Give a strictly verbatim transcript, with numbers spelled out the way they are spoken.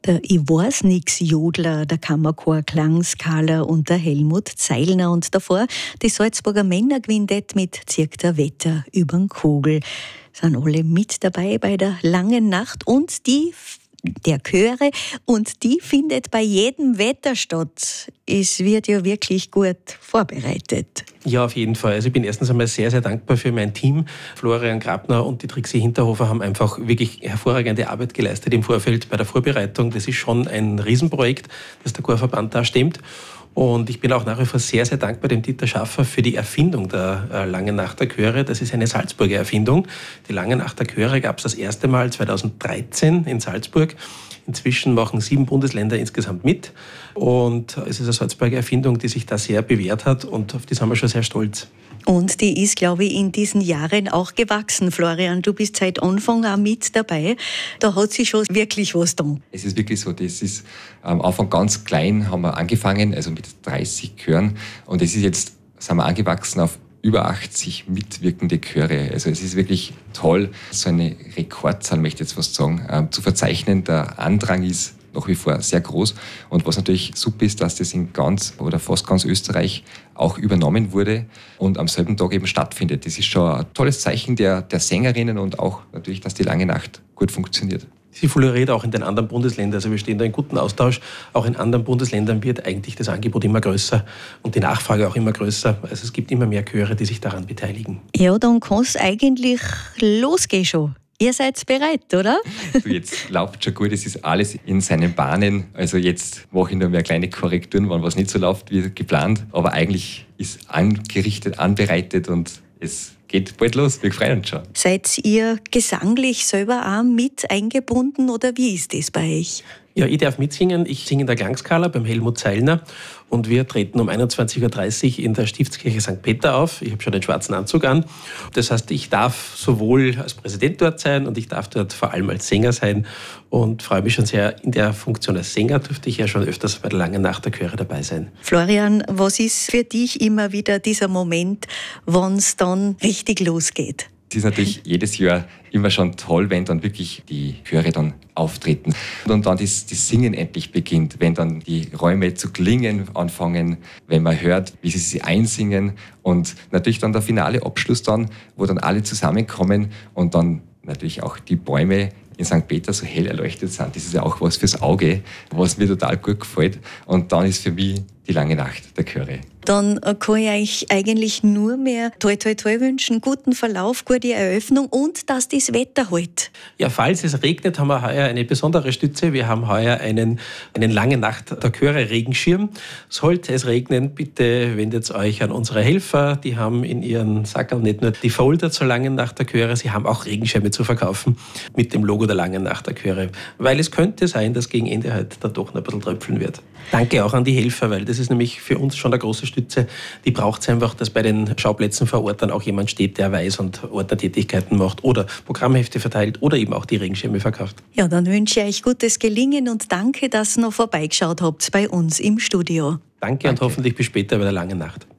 Der Ich weiß nix Jodler, der Kammerchor Klangskala und der Helmut Zeilner und davor die Salzburger Männerquintett mit Zirk der Wetter übern Kogel. Sind alle mit dabei bei der langen Nacht und die der Chöre und die findet bei jedem Wetter statt. Es wird ja wirklich gut vorbereitet. Ja, auf jeden Fall. Also ich bin erstens einmal sehr, sehr dankbar für mein Team. Florian Grabner und die Trixie Hinterhofer haben einfach wirklich hervorragende Arbeit geleistet im Vorfeld bei der Vorbereitung. Das ist schon ein Riesenprojekt, das der Chorverband da stemmt. Und ich bin auch nach wie vor sehr, sehr dankbar dem Dieter Schaffer für die Erfindung der äh, Langen Nacht der Chöre. Das ist eine Salzburger Erfindung. Die Lange Nacht der Chöre gab es das erste Mal zweitausenddreizehn in Salzburg. Inzwischen machen sieben Bundesländer insgesamt mit. Und es ist eine Salzburger Erfindung, die sich da sehr bewährt hat und auf die sind wir schon sehr stolz. Und die ist, glaube ich, in diesen Jahren auch gewachsen. Florian, du bist seit Anfang auch mit dabei. Da hat sich schon wirklich was getan. Es ist wirklich so, das ist am Anfang ganz klein, haben wir angefangen, also mit dreißig Chören. Und es ist jetzt, sind wir angewachsen auf über achtzig mitwirkende Chöre. Also es ist wirklich toll, so eine Rekordzahl, möchte ich jetzt fast sagen, äh, zu verzeichnen. Der Andrang ist nach wie vor sehr groß. Und was natürlich super ist, dass das in ganz oder fast ganz Österreich auch übernommen wurde und am selben Tag eben stattfindet. Das ist schon ein tolles Zeichen der, der Sängerinnen und auch natürlich, dass die Lange Nacht gut funktioniert. Sie floriert auch in den anderen Bundesländern. Also wir stehen da in guten Austausch. Auch in anderen Bundesländern wird eigentlich das Angebot immer größer und die Nachfrage auch immer größer. Also es gibt immer mehr Chöre, die sich daran beteiligen. Ja, dann kann es eigentlich losgehen schon. Ihr seid bereit, oder? Du, jetzt läuft schon gut, es ist alles in seinen Bahnen. Also jetzt mache ich nur mehr kleine Korrekturen, wenn was nicht so läuft wie geplant. Aber eigentlich ist angerichtet, anbereitet und es geht bald los. Wir freuen uns schon. Seid ihr gesanglich selber auch mit eingebunden oder wie ist das bei euch? Ja, ich darf mitsingen. Ich singe in der Klangskala beim Helmut Zeilner und wir treten um einundzwanzig Uhr dreißig in der Stiftskirche Sankt Peter auf. Ich habe schon den schwarzen Anzug an. Das heißt, ich darf sowohl als Präsident dort sein und ich darf dort vor allem als Sänger sein und freue mich schon sehr. In der Funktion als Sänger durfte ich ja schon öfters bei der Langen Nacht der Chöre dabei sein. Florian, was ist für dich immer wieder dieser Moment, wann es dann richtig losgeht? Es ist natürlich jedes Jahr immer schon toll, wenn dann wirklich die Chöre dann auftreten und dann das, das Singen endlich beginnt, wenn dann die Räume zu klingen anfangen, wenn man hört, wie sie sie einsingen und natürlich dann der finale Abschluss dann, wo dann alle zusammenkommen und dann natürlich auch die Bäume in Sankt Peter so hell erleuchtet sind. Das ist ja auch was fürs Auge, was mir total gut gefällt. Und dann ist für mich die Lange Nacht der Chöre. Dann kann ich euch eigentlich nur mehr toi toi toi wünschen, guten Verlauf, gute Eröffnung und dass das Wetter hält. Ja, falls es regnet, haben wir heuer eine besondere Stütze. Wir haben heuer einen, einen Lange Nacht der Chöre Regenschirm. Sollte es regnen, bitte wendet euch an unsere Helfer. Die haben in ihren Sackerl nicht nur die Folder zur Langen Nacht der Chöre, sie haben auch Regenschirme zu verkaufen mit dem Logo der Langen Nacht der Chöre. Weil es könnte sein, dass gegen Ende halt da doch noch ein bisschen tröpfeln wird. Danke auch an die Helfer, weil das ist nämlich für uns schon eine große Stütze. Die braucht es einfach, dass bei den Schauplätzen vor Ort dann auch jemand steht, der weiß und Ordnertätigkeiten macht oder Programmhefte verteilt oder eben auch die Regenschirme verkauft. Ja, dann wünsche ich euch gutes Gelingen und danke, dass ihr noch vorbeigeschaut habt bei uns im Studio. Danke, danke. Und hoffentlich bis später bei der Langen Nacht.